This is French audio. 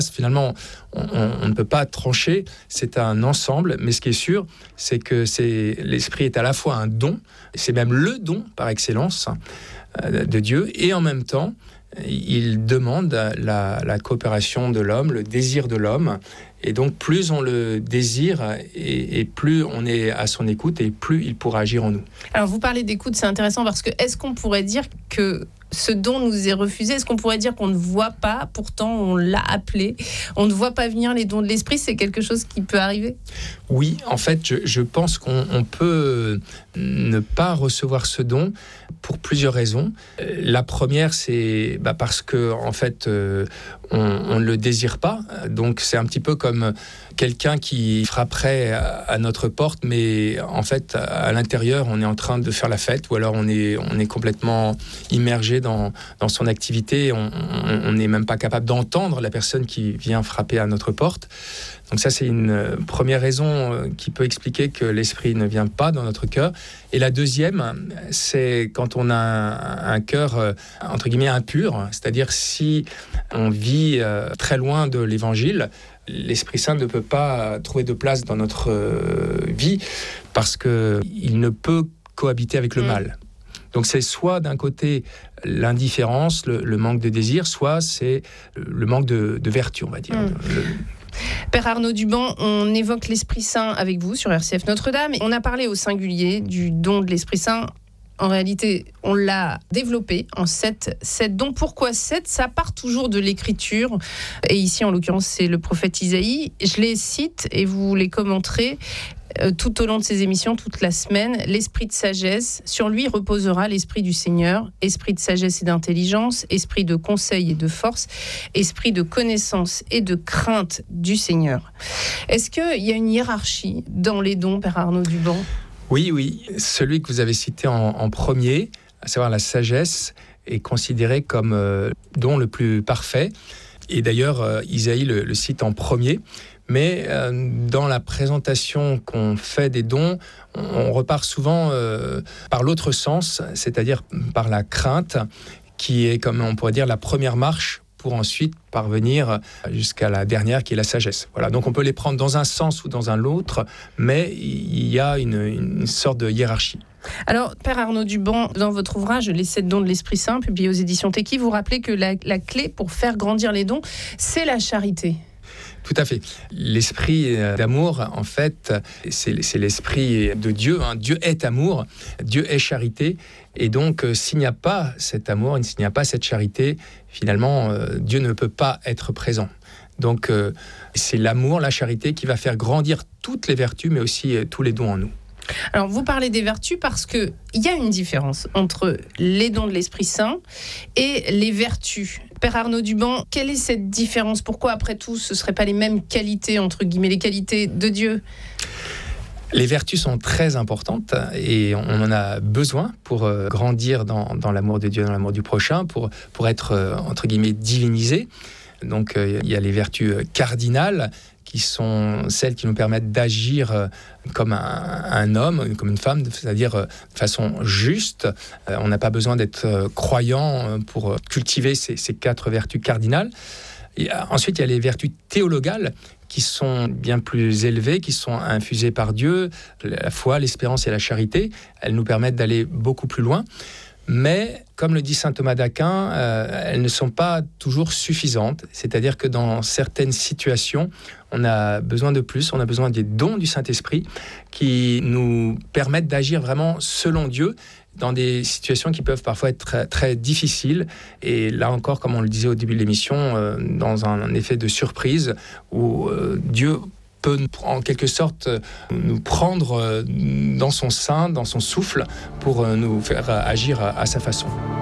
Finalement, on ne peut pas trancher, c'est un ensemble, mais ce qui est sûr, c'est que l'esprit est à la fois un don, c'est même le don par excellence de Dieu, et en même temps, il demande la coopération de l'homme, le désir de l'homme, et donc plus on le désire et plus on est à son écoute et plus il pourra agir en nous. Alors vous parlez d'écoute, c'est intéressant parce que est-ce qu'on pourrait dire que ce don nous est refusé? Est-ce qu'on pourrait dire qu'on ne voit pas, pourtant on l'a appelé, on ne voit pas venir les dons de l'esprit? C'est quelque chose qui peut arriver? Oui, en fait, je pense qu'on peut ne pas recevoir ce don pour plusieurs raisons. La première, c'est parce que en fait, on ne le désire pas. Donc c'est un petit peu comme quelqu'un qui frapperait à notre porte, mais en fait, à l'intérieur, on est en train de faire la fête, ou alors on est complètement immergé dans son activité. On n'est même pas capable d'entendre la personne qui vient frapper à notre porte. Donc ça, c'est une première raison qui peut expliquer que l'esprit ne vient pas dans notre cœur. Et la deuxième, c'est quand on a un cœur, entre guillemets, impur, c'est-à-dire si on vit très loin de l'Évangile, l'Esprit Saint ne peut pas trouver de place dans notre vie parce qu'il ne peut cohabiter avec le mal. Donc c'est soit d'un côté l'indifférence, le manque de désir, soit c'est le manque de vertu, on va dire. Père Arnaud Duban, on évoque l'Esprit Saint avec vous sur RCF Notre-Dame. On a parlé au singulier du don de l'Esprit Saint. En réalité, on l'a développé en 7 dons. Pourquoi 7? Ça part toujours de l'Écriture. Et ici, en l'occurrence, c'est le prophète Isaïe. Je les cite et vous les commenterez tout au long de ces émissions, toute la semaine. L'esprit de sagesse, sur lui reposera l'esprit du Seigneur, esprit de sagesse et d'intelligence, esprit de conseil et de force, esprit de connaissance et de crainte du Seigneur. Est-ce qu'il y a une hiérarchie dans les dons, Père Arnaud Duban? Oui. Celui que vous avez cité en premier, à savoir la sagesse, est considéré comme don le plus parfait. Et d'ailleurs, Isaïe le cite en premier. Mais dans la présentation qu'on fait des dons, on repart souvent par l'autre sens, c'est-à-dire par la crainte, qui est, comme on pourrait dire, la première marche pour ensuite parvenir jusqu'à la dernière, qui est la sagesse. Voilà, donc on peut les prendre dans un sens ou dans un autre, mais il y a une sorte de hiérarchie. Alors, Père Arnaud Duban, dans votre ouvrage « Les 7 dons de l'Esprit Saint », publié aux éditions Téqui, vous rappelez que la clé pour faire grandir les dons, c'est la charité. Tout à fait. L'esprit d'amour, en fait, c'est l'esprit de Dieu. Dieu est amour, Dieu est charité. Et donc, s'il n'y a pas cet amour, s'il n'y a pas cette charité, finalement, Dieu ne peut pas être présent. Donc, c'est l'amour, la charité qui va faire grandir toutes les vertus, mais aussi tous les dons en nous. Alors, vous parlez des vertus parce qu'il y a une différence entre les dons de l'Esprit Saint et les vertus. Père Arnaud Duban, quelle est cette différence? Pourquoi, après tout, ce ne seraient pas les mêmes qualités, entre guillemets, les qualités de Dieu? Les vertus sont très importantes et on en a besoin pour grandir dans l'amour de Dieu, dans l'amour du prochain, pour être, entre guillemets, divinisé. Donc, il y a les vertus cardinales, qui sont celles qui nous permettent d'agir comme un homme, comme une femme, c'est-à-dire de façon juste. On n'a pas besoin d'être croyant pour cultiver ces 4 vertus cardinales. Et ensuite, il y a les vertus théologales qui sont bien plus élevées, qui sont infusées par Dieu. La foi, l'espérance et la charité, elles nous permettent d'aller beaucoup plus loin. Mais, comme le dit saint Thomas d'Aquin, elles ne sont pas toujours suffisantes. C'est-à-dire que dans certaines situations, on a besoin de plus, on a besoin des dons du Saint-Esprit qui nous permettent d'agir vraiment selon Dieu dans des situations qui peuvent parfois être très, très difficiles. Et là encore, comme on le disait au début de l'émission, dans un effet de surprise où Dieu peut en quelque sorte nous prendre dans son sein, dans son souffle, pour nous faire agir à sa façon.